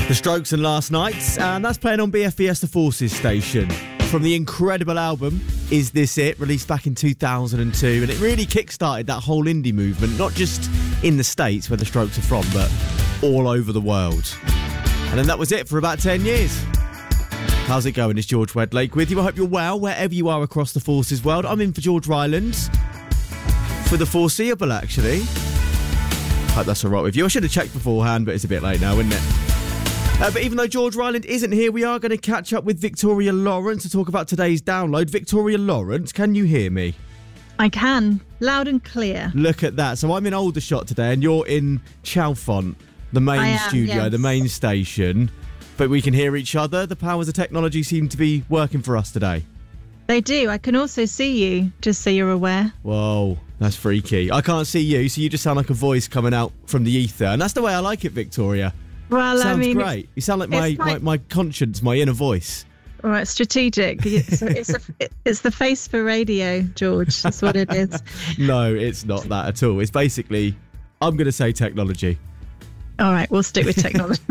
The Strokes and Last Nights, and that's playing on BFBS The Forces station. From the incredible album, Is This It?, released back in 2002, and it really kick-started that whole indie movement, not just in the States, where the Strokes are from, but all over the world. And then that was it for about 10 years. How's it going? It's George Wedlake with you. I hope you're well, wherever you are across the Forces world. I'm in for George Rylands, for the foreseeable, actually. Hope that's all right with you. I should have checked beforehand, but it's a bit late now, isn't it? But even though George Ryland isn't here, we are going to catch up with Victoria Lawrence to talk about today's download. Victoria Lawrence, can you hear me? I can. Loud and clear. Look at that. So I'm in Aldershot today and you're in Chalfont, the main studio, yes. The main station. But we can hear each other. The powers of technology seem to be working for us today. They do. I can also see you, just so you're aware. Whoa, that's freaky. I can't see you, so you just sound like a voice coming out from the ether. And that's the way I like it, Victoria. Well, Sounds I mean, great. You sound like my conscience, my inner voice. All right, strategic. It's the face for radio, George. That's what it is. No, it's not that at all. It's basically, I'm going to say technology. All right, we'll stick with technology.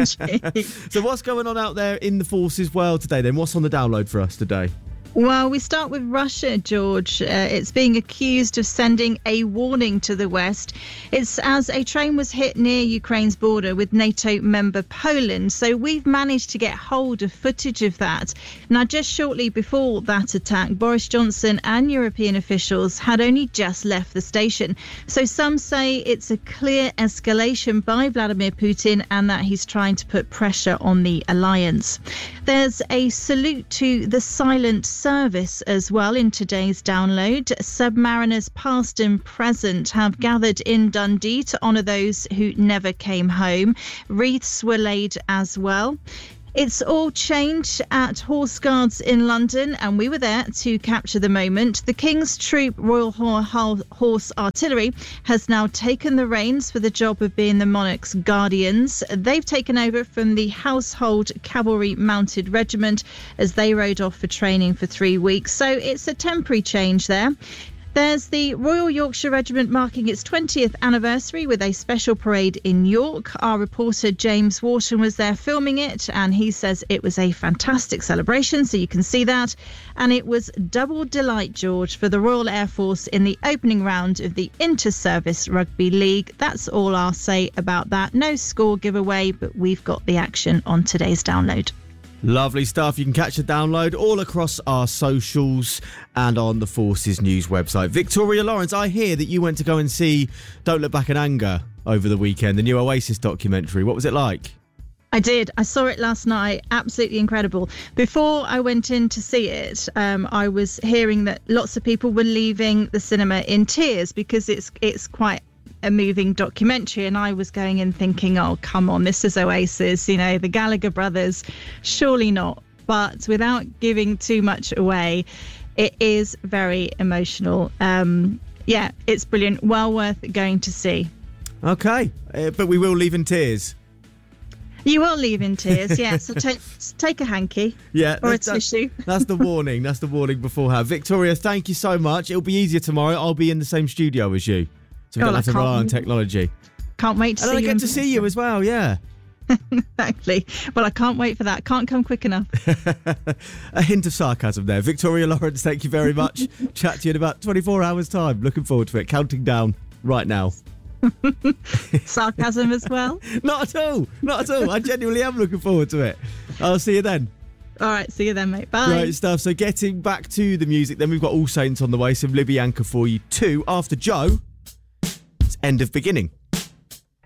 So what's going on out there in the Forces world today then? What's on the download for us today? Well, we start with Russia, George. It's being accused of sending a warning to the West. It's as a train was hit near Ukraine's border with NATO member Poland. So we've managed to get hold of footage of that. Now, just shortly before that attack, Boris Johnson and European officials had only just left the station. So some say it's a clear escalation by Vladimir Putin and that he's trying to put pressure on the alliance. There's a salute to the silent service as well in today's download. Submariners past and present have gathered in Dundee to honour those who never came home. Wreaths were laid as well. It's all changed at Horse Guards in London, and we were there to capture the moment. The King's Troop Royal Horse Artillery has now taken the reins for the job of being the monarch's guardians. They've taken over from the Household Cavalry Mounted Regiment as they rode off for training for 3 weeks. So it's a temporary change there. There's the Royal Yorkshire Regiment marking its 20th anniversary with a special parade in York. Our reporter James Wharton was there filming it, and he says it was a fantastic celebration, so you can see that. And it was double delight, George, for the Royal Air Force in the opening round of the Inter-Service Rugby League. That's all I'll say about that. No score giveaway, but we've got the action on today's download. Lovely stuff. You can catch the download all across our socials and on the Forces News website. Victoria Lawrence, I hear that you went to go and see Don't Look Back in Anger over the weekend, the new Oasis documentary. What was it like? I did. I saw it last night. Absolutely incredible. Before I went in to see it, I was hearing that lots of people were leaving the cinema in tears because it's quite a moving documentary, and I was going in thinking, oh, come on, this is Oasis, you know, the Gallagher brothers, surely not. But without giving too much away, it is very emotional. Yeah, it's brilliant. Well worth going to see. Okay, but we will leave in tears. You will leave in tears, yes. So take a hanky, yeah, or a tissue. That's the warning. That's the warning beforehand. Victoria, thank you so much. It'll be easier tomorrow. I'll be in the same studio as you. So we don't have to rely on technology. Can't wait to see you. And I get to see you as well, yeah. Exactly. Well, I can't wait for that. Can't come quick enough. A hint of sarcasm there. Victoria Lawrence, thank you very much. Chat to you in about 24 hours' time. Looking forward to it. Counting down right now. Sarcasm as well? Not at all. Not at all. I genuinely am looking forward to it. I'll see you then. All right, see you then, mate. Bye. Great stuff. So getting back to the music, then we've got All Saints on the way. Some Libby Anchor for you too. After Joe, it's End of Beginning.